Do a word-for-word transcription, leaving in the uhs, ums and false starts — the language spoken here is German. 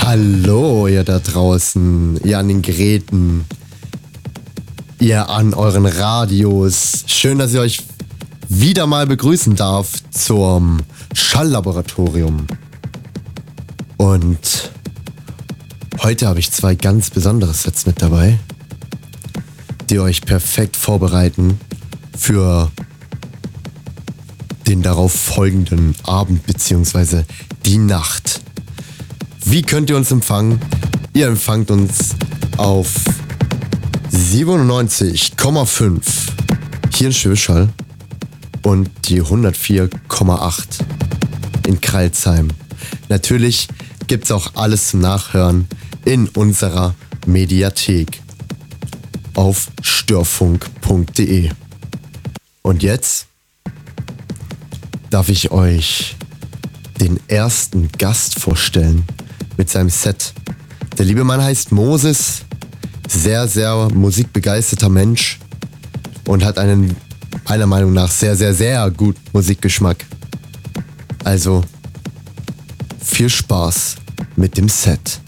Hallo, ihr da draußen, ihr an den Geräten, ihr an euren Radios. Schön, dass ich euch wieder mal begrüßen darf zum Schalllaboratorium. Und heute habe ich zwei ganz besondere Sets mit dabei, die euch perfekt vorbereiten für den darauf folgenden Abend bzw. die Nacht. Wie könnt ihr uns empfangen? Ihr empfangt uns auf siebenundneunzig Komma fünf hier in Schwäbisch und die hundertvier Komma acht in Crailsheim. Natürlich gibt's auch alles zum Nachhören in unserer Mediathek auf störfunk punkt de. Und jetzt darf ich euch den ersten Gast vorstellen mit seinem Set. Der liebe Mann heißt Moses, sehr, sehr musikbegeisterter Mensch und hat einen, meiner Meinung nach, sehr, sehr, sehr guten Musikgeschmack. Also, viel Spaß mit dem Set.